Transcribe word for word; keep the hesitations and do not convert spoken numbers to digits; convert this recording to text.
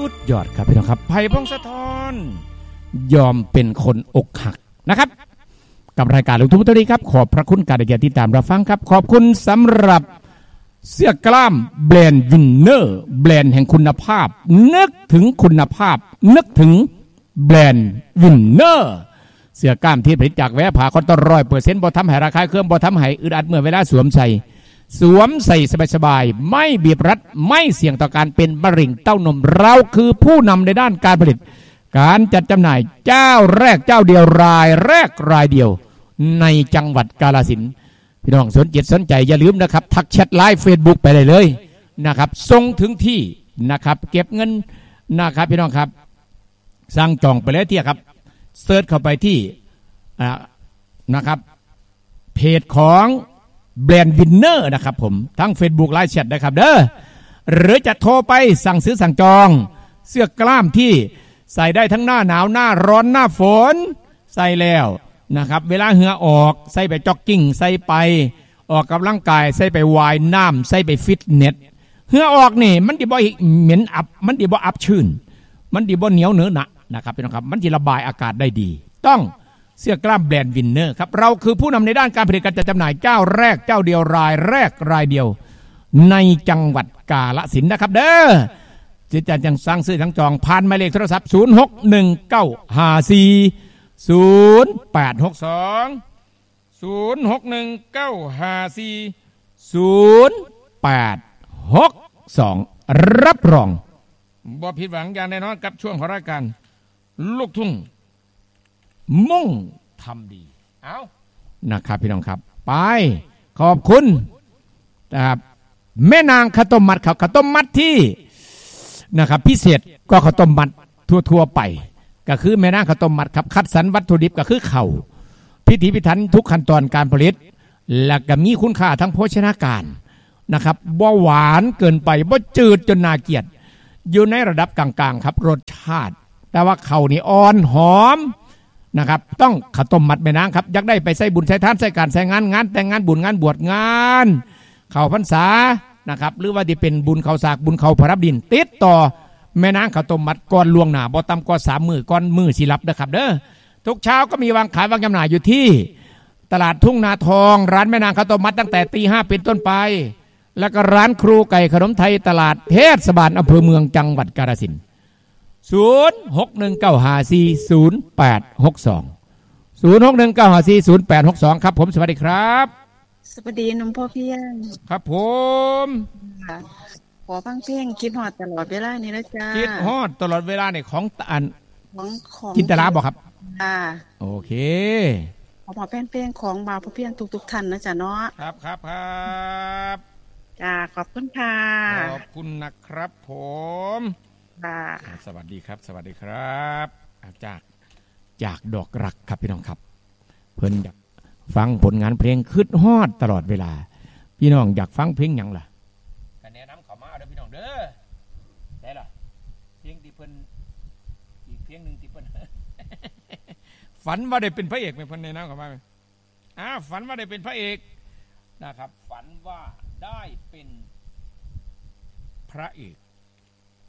ดยอดครับพี่น้องครับไผ่พงศธรยอมเป็นคนอกหักนะครับกับรายการลูกทุ่งตัวนี้ครับขอบพระคุณการติดตามรับฟังครับขอบคุณสำหรับเสื้อกล้ามแบรนด์วินเนอร์แบรนด์แห่งคุณภาพนึกถึงคุณภาพนึกถึงแบรนด์วินเนอร์เสื้อกล้ามที่ผลิตจากแวะผ่าคอนตร้อยเปอร์เซ็นต์บ่ทำให้ราคาเครื่องบ่ทำให้อึดอัดเมื่อเวลาสวมใส่สวมใส่สบายๆไม่บีบรัดไม่เสี่ยงต่อการเป็นมะเร็งเต้านมเราคือผู้นำในด้านการผลิตการจัดจำหน่ายเจ้าแรกเจ้าเดียวรายแรกรายเดียวในจังหวัดกาฬสินธุ์พี่น้องสนใจสนใจอย่าลืมนะครับทักแชทไลน์เฟซบุ๊กไปเลยเลยนะครับส่งถึงที่นะครับเก็บเงินนะครับพี่น้องครับสั่งจองไปเลยที่ครับเซิร์ชเข้าไปที่นะครับเพจของแบรนด์วินเนอร์นะครับผมทั้ง Facebook ไลน์แชทนะครับเด้อหรือจะโทรไปสั่งซื้อสั่งจองเสื้อกล้ามที่ใส่ได้ทั้งหน้าหนาวหน้าร้อนหน้าฝนใส่แล้วนะครับเวลาเหงื่อออกใส่ไปจ็อกกิ้งใส่ไปออกกำลังกายใส่ไปว่ายน้ำใส่ไปฟิตเนสเหงื่อออกนี่มันดิบ่เหม็นอับมันดิบ่อับชื้นมันดิบ่เหนียวเหนอะหนะนะครับพี่น้องครับมันจะระบายอากาศได้ดีต้องเสื้อกล้ามแบรนด์วินเนอร์ครับเราคือผู้นำในด้านการผลิตการจัดจำหน่ายเจ้าแรกเจ้าเดียวรายแรกรายเดียวในจังหวัดกาฬสินธุ์นะครับเด้อจิตใจจังสั่งซื้อทั้งจองผ่านหมายเลขโทรศัพท์ศูนย์ หก หนึ่ง เก้า ห้า สี่ ศูนย์ แปด หก สอง ศูนย์ หก หนึ่ง เก้า ห้า สี่ ศูนย์ แปด หก สองรับรองบ่ผิดหวังอย่างแน่นอนกับช่วงของรายการลูกทุ่งมุ่งทำดีเอานะครับพี่น้องครับไปขอบคุณนะครับแม่นางข้าวต้มมัดครับข้าวต้มมัดที่นะครับพิเศษก็ข้าวต้มมัดทั่วๆไปก็คือแม่นางข้าวต้มมัดครับคัดสรรวัตถุดิบก็คือเข่าพิถีพิถันทุกขั้นตอนการผลิตและก็มีคุณค่าทั้งโภชนาการนะครับบ่หวานเกินไปบ่จืดจนน่าเกลียดอยู่ในระดับกลางๆครับรสชาติแต่ว่าเข่านี่อ่อนหอมนะครับต้องข้าวต้มมัดแม่นางครับอยากได้ไปใส่บุญใส่ทานใส่การใส่งานงานแต่งงานบุญงานบวชงานเข้าพรรษานะครับหรือว่าที่เป็นบุญเข้าสากบุญเข้าพระรับดินติดต่อแม่นางข้าวต้มมัดก่อนล่วงหน้าบ่ต่ำกว่าสามมื้อก่อนมื้อสิรับนะครับเด้อทุกเช้าก็มีวางขายวางจำหน่ายอยู่ที่ตลาดทุ่งนาทองร้านแม่นางข้าวต้มมัดตั้งแต่ตีห้าเป็นต้นไปแล้วก็ร้านครูไก่ขนมไทยตลาดเทศบาลอำเภอเมืองจังหวัดกาฬสินธุ์ศูนย์ หก หนึ่ง เก้า ห้า สี่ ศูนย์ แปด หก สอง ศูนย์ หก หนึ่ง เก้า ห้า สี่ ศูนย์ แปด หก สองครับผมสวัสดีครับสวัสดีน้องพ่อเพียงครับผมขอฟังเพลงคิดฮอดตลอดเวลานี่นะจ๊ะคิดฮอดตลอดเวลาเนี่ยของอันของของจินตลาบอกครับอ่าโอเคขอขอแป้นเพลงของบ่าวพ่อเพียงทุกๆท่านนะจ๊ะเนาะครับครับครับจ้าขอบคุณค่ะขอบคุณนะครับผมสวัสดีครับสวัสดีครับจากจากดอกรักครับพี่น้องครับเพิ่นอยากฟังผลงานเพลงคืดฮอดตลอดเวลาพี่น้องอยากฟังเพลงหยังล่ะก็แนะนำเข้ามาเด้อพี่น้องเด้อได้ล่ะเพลงที่เพิ่นอีกเพลงนึงที่เพิ่น ฝันว่าได้เป็นพระเอกมั้ยเพิ่นแนะนำเข้ามาอ้าฝันว่าได้เป็นพระเอกนะครับฝันว่าได้เป็นพระเอก